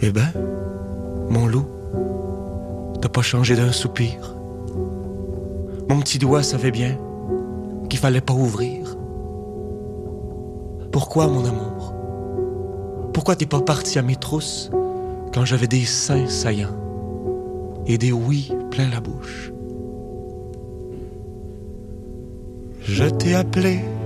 Eh ben, mon loup, t'as pas changé d'un soupir. Mon petit doigt savait bien qu'il fallait pas ouvrir. Pourquoi, mon amour? Pourquoi t'es pas parti à mes trousses quand j'avais des seins saillants et des oui plein la bouche? Je t'ai appelé